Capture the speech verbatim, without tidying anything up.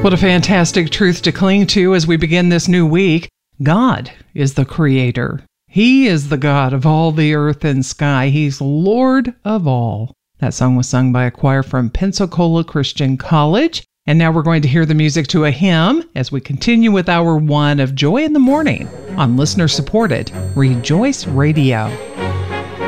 What a fantastic truth to cling to as we begin this new week. God is the creator. He is the God of all the earth and sky. He's Lord of all. That song was sung by a choir from Pensacola Christian College. And now we're going to hear the music to a hymn as we continue with hour one of Joy in the Morning on listener-supported Rejoice Radio.